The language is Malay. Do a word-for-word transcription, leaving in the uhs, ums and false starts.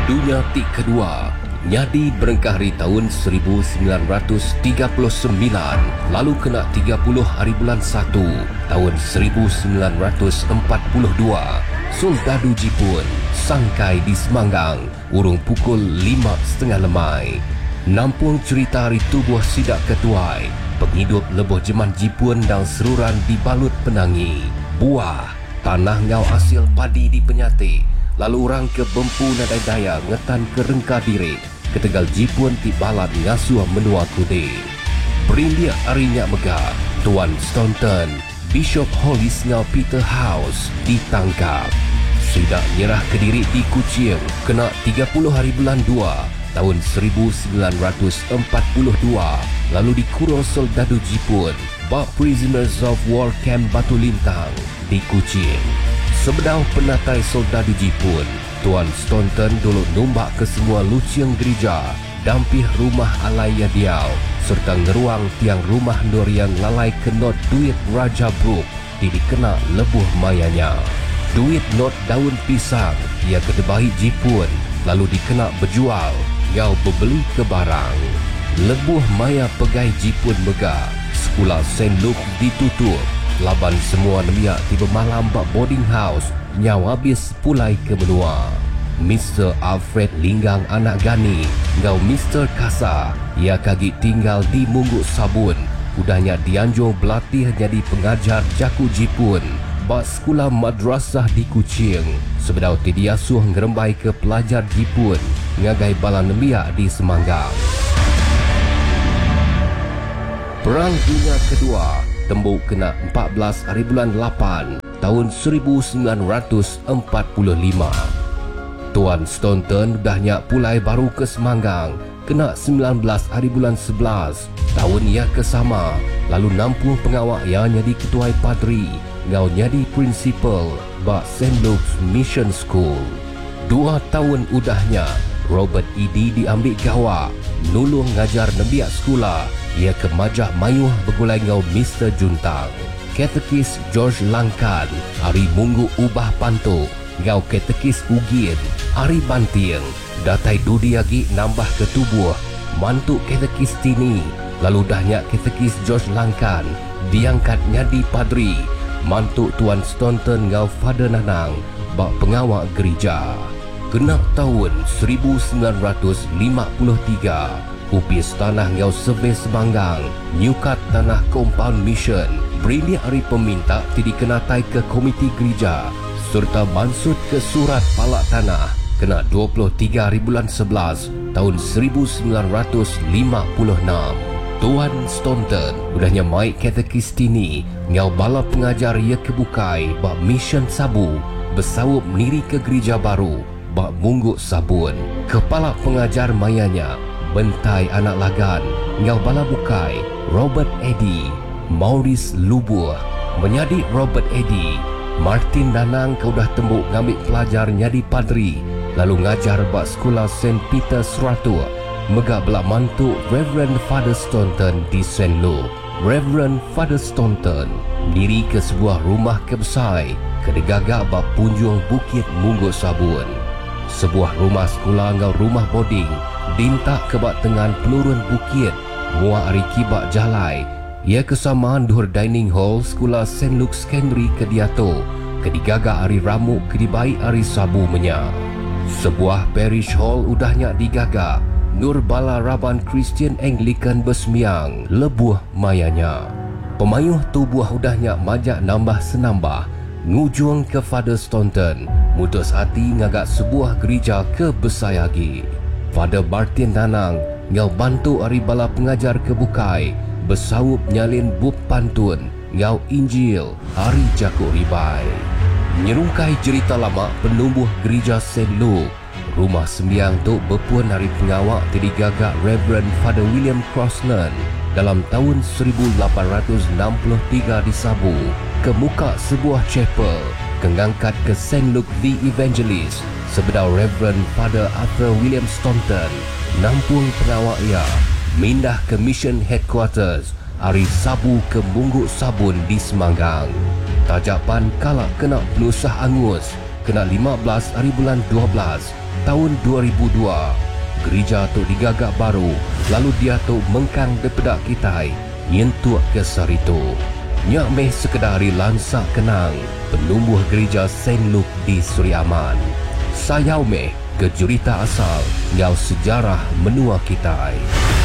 Dunia Tik Kedua nyadi berengkah hari tahun seribu sembilan ratus tiga puluh sembilan, lalu kena tiga puluh hari bulan satu tahun seribu sembilan ratus empat puluh dua. Soldadu Jepun sangkai di Semanggang urung pukul lima setengah lemai. Nampung cerita hari tubuh sidak ketuai, penghidup lebuh jeman Jepun dan seruran dibalut penangi. Buah tanah ngau hasil padi di Penyati, lalu orang ke Bempu nadai daya ngetan ke Rengka Diri, ke Tegal Jepun ti balat ngasuh menua kude. Berindia arinya megah, Tuan Staunton, Bishop Hollis ngau Peter House ditangkap. Sidak nyerah ke Diri di Kuching, kena tiga puluh hari bulan dua tahun seribu sembilan ratus empat puluh dua, lalu dikurung soldadu Jepun bak Prisoners of War Camp Batu Lintang di Kuching. Sebedau penatai soldadu Jepun, Tuan Staunton dulu numbak ke semua luciang gereja, dampih rumah alaya diau, serta ngeruang tiang rumah nur yang lalai kenot duit Raja Brook di dikena lebuh mayanya. Duit not daun pisang ia kedebahi Jepun, lalu dikena berjual, ngau berbeli ke barang. Lebuh maya pegai Jepun megah, sekolah Saint Luke ditutup, laban semua nemiak tiba malam bak boarding house, nyau habis pulai ke benua. Mister Alfred Linggang anak Gani, ngau Mister Kasa, ia kagik tinggal di Mungguk Sabun, udahnya dianjur berlatih jadi pengajar jaku Jepun bak sekolah madrasah di Kuching. Sebedau tidiasuh ngerembai ke pelajar Jepun ngagai bala nemiak di Semanggang. Perang Dunia Kedua tembuk kena empat belas hari bulan lapan tahun seribu sembilan ratus empat puluh lima. Tuan Staunton dahnya pulai baru ke Semanggang kena sembilan belas hari bulan sebelas tahun ia kesama, lalu nampung pengawak ia jadi ketuai padri ngau jadi prinsipal bak Saint Luke's Mission School. Dua tahun udahnya Robert Eddy diambil gawak nulung ngajar nembiak sekolah. Ia ke Majah Mayuh bergulai ngau Mister Juntang. Katekis George Langkan hari Munggu ubah pantuk ngau katekis Ugin hari Banting. Datai dudi lagi nambah ke tubuh mantuk katekis Tini, lalu dahnya katekis George Langkan diangkat nyadi padri. Mantuk Tuan Staunton ngau Father Nanang bak pengawak gereja. Kena tahun seribu sembilan ratus lima puluh tiga, upis tanah ngau Survey Semanggang, nyukat tanah Compound Mission, berindia hari peminta ti dikenatai ke komiti gereja, serta mansut ke surat palak tanah kena dua puluh tiga hari bulan sebelas tahun seribu sembilan ratus lima puluh enam. Tuan Staunton udahnya mai katekis Tini ngau bala pengajar ia kebukai bak Mission Sabu, bersawup niri ke gereja baru bak Mungguk Sabun. Kepala pengajar mayanya bentai anak lagan ngau bala bukai Robert Eddy, Maurice Lubuh menyadi Robert Eddy. Martin Danang kau dah tembuk ngambil pelajar nyadi padri, lalu ngajar bak sekolah Saint Peter Seratu. Megak belak mantuk Reverend Father Staunton di Saint Luke. Reverend Father Staunton diri ke sebuah rumah kebesai kedegagak bak punjung Bukit Mungguk Sabun. Sebuah rumah sekolah ngau rumah boarding dintak ke bak tengan pelurun bukit muak hari kibak jalai. Ia kesamaan duhur dining hall sekolah Saint Luke Secondary ke Diato, kedigagak hari ramuk kedibai hari Sabu menya. Sebuah parish hall udahnya digagak Nur Bala Raban Christian Anglican Besmiang lebuh mayanya. Pemayuh tubuh udahnya majak nambah senambah ngujung ke Father Staunton, mutus hati ngagak sebuah gereja ke Besayagi. Father Martin Danang ngau bantu hari bala pengajar kebukai bersawup nyalin bub pantun ngau Injil hari Jakuk Ribai. Nyerungkai cerita lama penumbuh gereja Saint Luke, rumah sembiang tu berpuan hari pengawak jadi gagak Reverend Father William Crossland dalam tahun seribu lapan ratus enam puluh tiga di Sabu, ke muka sebuah chapel kengangkat ke Saint Luke the Evangelist. Sebedau Reverend Father Arthur William Staunton nampung pengawak ia mindah ke Mission Headquarters hari Sabu ke Mungguk Sabun di Semanggang. Tajapan kalak kena penusah angus kena lima belas hari bulan dua belas tahun dua ribu dua, gereja tu digagak baru, lalu dia tu mengkang daripada kita, nyentuh ke saritu. Nyak meh sekedari lansak kenang, penumbuh gereja Saint Luke di Suri Aman. Sayau meh ke jurita asal, nyau sejarah menua kita.